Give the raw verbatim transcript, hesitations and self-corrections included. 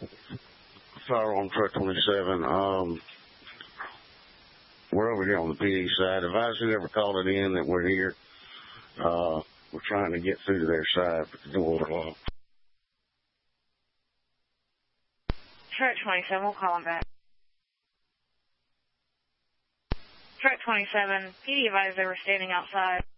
Fire on truck twenty-seven. Um, we're over here on the P D side. Advise whoever called it in that we're here. Uh, we're trying to get through to their side, but the door locked. Truck twenty-seven, we'll call him back. Truck twenty-seven, P D advised they were standing outside.